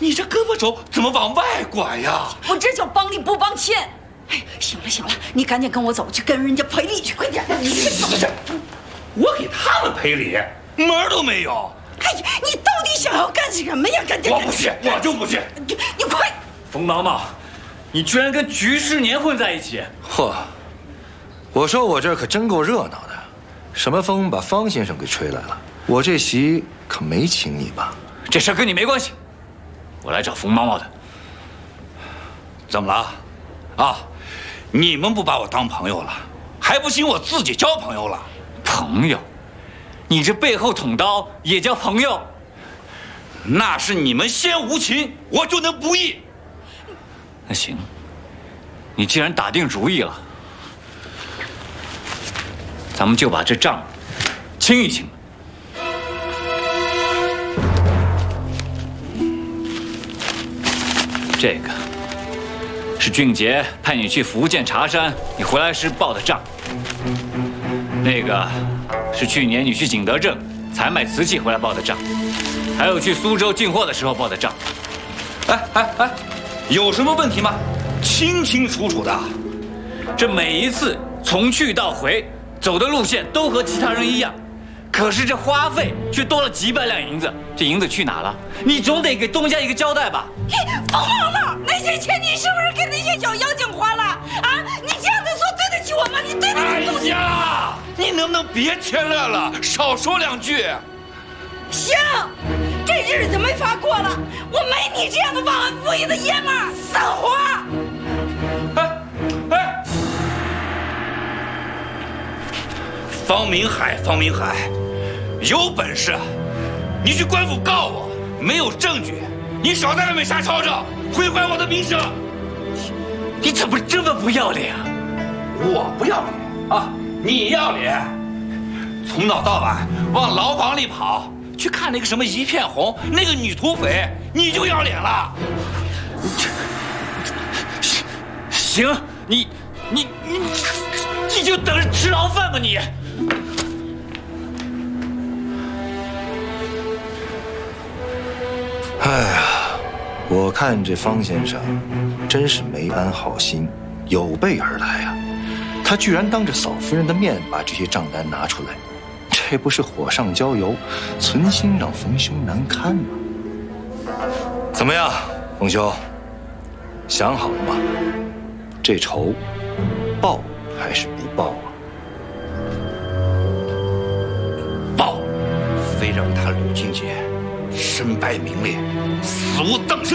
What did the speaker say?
你这胳膊肘怎么往外拐呀？ 我这叫帮理不帮欠。哎，行了行了，你赶紧跟我走，去跟人家赔礼去，快点！你走去，我给他们赔礼，门儿都没有。 哎呀，你到底想要干什么呀？赶紧！ 我不去，我就不去。 你快！ 冯毛毛，你居然跟菊世年混在一起！ 嚯！我说我这儿可真够热闹的，什么风把方先生给吹来了？我这席可没请你吧？ 这事跟你没关系，我来找冯毛毛的。 怎么了？啊，你们不把我当朋友了，还不行我自己交朋友了？ 朋友？你这背后捅刀也叫朋友？ 那是你们先无情，我就能不义。 那行，你既然打定主意了，咱们就把这账清一清。这个是俊杰派你去福建茶山，你回来时报的账。那个是去年你去景德镇采买瓷器回来报的账，还有去苏州进货的时候报的账。 哎，有什么问题吗？清清楚楚的。 这每一次从去到回走的路线都和其他人一样，可是这花费却多了几百两银子，这银子去哪了？你总得给东家一个交代吧？ 冯毛毛，那些钱你是不是给那些小妖精花了？啊，你这样子说对得起我吗？你对得起东家？ 哎呀，你能不能别添乱了，少说两句？ 行，这日子没法过了，我没你这样的忘恩负义的爷们儿，散伙！ 哎，方明海，有本事你去官府告我，没有证据，你少在外面瞎吵吵，毁坏我的名声。 你怎么这么不要脸啊？ 我不要脸啊，你要脸！从早到晚往牢房里跑，去看那个什么一片红，那个女土匪，你就要脸了。 行，你就等着吃牢饭吧你！ 哎呀，我看这方先生真是没安好心，有备而来啊！他居然当着嫂夫人的面把这些账单拿出来，这不是火上浇油，存心让冯兄难堪吗？怎么样，冯兄，想好了吗？这仇报还是不报啊？ 报，非让他吕俊杰身败名裂，死无葬